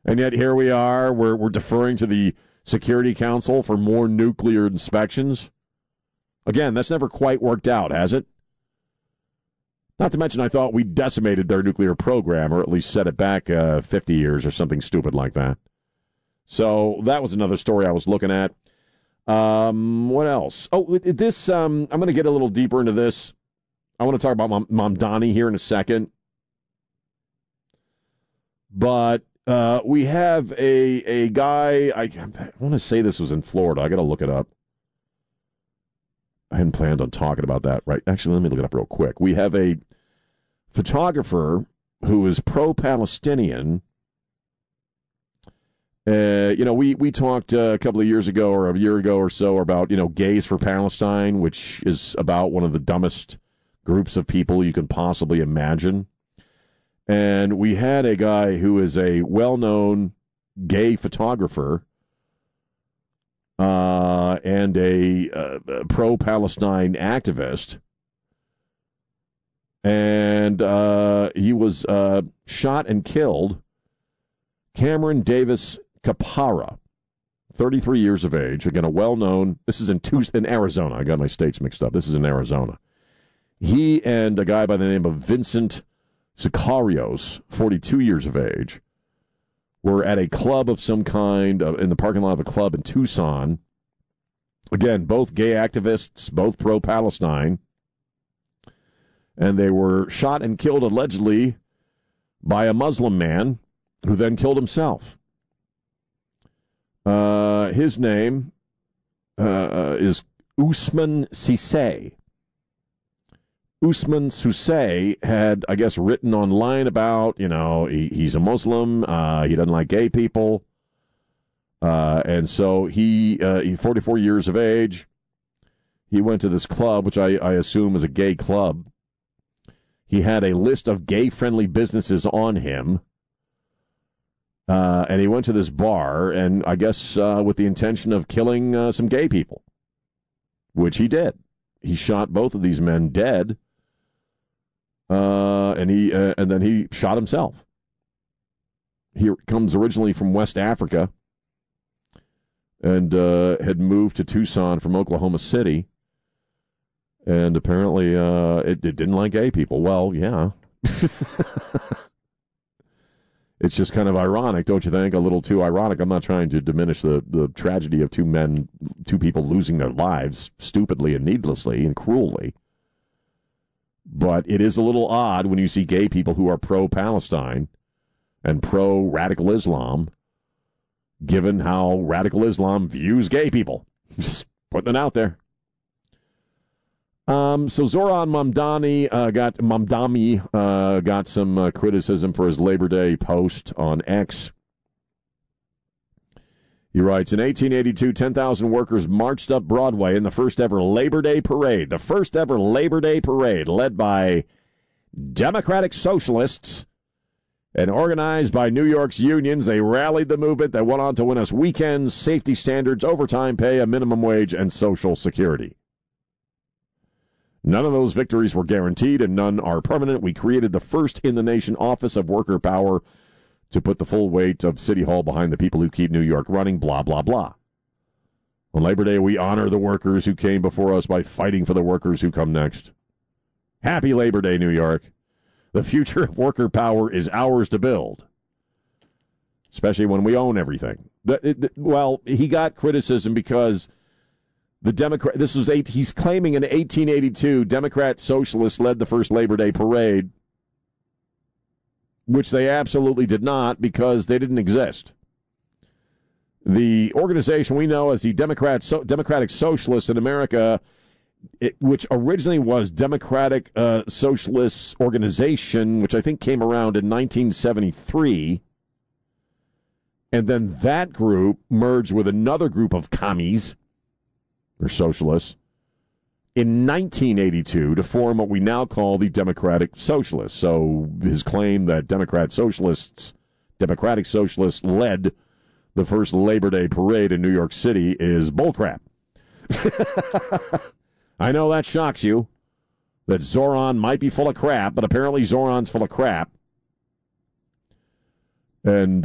And yet here we are, we're deferring to the Security Council for more nuclear inspections. Again, that's never quite worked out, has it? Not to mention, I thought we decimated their nuclear program, or at least set it back 50 years or something stupid like that. So that was another story I was looking at. What else? Oh, this, I'm going to get a little deeper into this. I want to talk about Mamdani here in a second. But we have a guy, I want to say this was in Florida. I got to look it up. I hadn't planned on talking about that, right? Actually, let me look it up real quick. We have a photographer who is pro-Palestinian. We talked a couple of years ago or a year ago or so about, Gays for Palestine, which is about one of the dumbest groups of people you can possibly imagine. And we had a guy who is a well-known gay photographer and a pro-Palestine activist. And he was shot and killed. Cameron Davis Kapara, 33 years of age. Again, a well-known, this is in Arizona. I got my states mixed up. This is in Arizona. He and a guy by the name of Vincent Sicarios, 42 years of age, were at a club of some kind, in the parking lot of a club in Tucson. Again, both gay activists, both pro-Palestine. And they were shot and killed allegedly by a Muslim man who then killed himself. His name is Usman Sisay. Usman Sisay had, I guess, written online about, he's a Muslim, he doesn't like gay people. And so he's 44 years of age. He went to this club, which I assume is a gay club. He had a list of gay-friendly businesses on him. And he went to this bar, and I guess with the intention of killing some gay people, which he did. He shot both of these men dead, and then he shot himself. He comes originally from West Africa and had moved to Tucson from Oklahoma City, and apparently it didn't like gay people. Well, yeah. It's just kind of ironic, don't you think? A little too ironic. I'm not trying to diminish the tragedy of two people losing their lives stupidly and needlessly and cruelly. But it is a little odd when you see gay people who are pro-Palestine and pro-radical Islam, given how radical Islam views gay people. Just putting it out there. So Zoran Mamdani got some criticism for his Labor Day post on X. He writes, in 1882, 10,000 workers marched up Broadway in the first ever Labor Day parade. The first ever Labor Day parade led by Democratic Socialists and organized by New York's unions. They rallied the movement that went on to win us weekends, safety standards, overtime pay, a minimum wage, and Social Security. None of those victories were guaranteed, and none are permanent. We created the first in the nation office of worker power to put the full weight of City Hall behind the people who keep New York running, blah, blah, blah. On Labor Day, we honor the workers who came before us by fighting for the workers who come next. Happy Labor Day, New York. The future of worker power is ours to build, especially when we own everything. Well, he got criticism because the Democrat, he's claiming in 1882, Democrat Socialists led the first Labor Day parade, which they absolutely did not because they didn't exist. The organization we know as the Democratic Socialists in America, which originally was Democratic Socialists Organization, which I think came around in 1973, and then that group merged with another group of commies, or socialists, in 1982 to form what we now call the Democratic Socialists. So his claim that Democratic Socialists led the first Labor Day parade in New York City is bullcrap. I know that shocks you, that Zoran might be full of crap, but apparently Zoran's full of crap. And